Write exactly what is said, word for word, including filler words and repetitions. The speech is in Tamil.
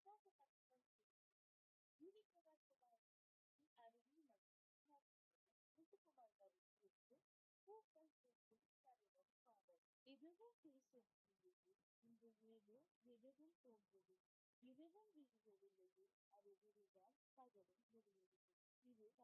இதுவும் பேசவில்லையே, இந்த ஏதோ எதுவும் தோன்றது. இதுவும் விடுவதில்லையே, அது விடுவால் பகலும் முடிவதில்லை. இது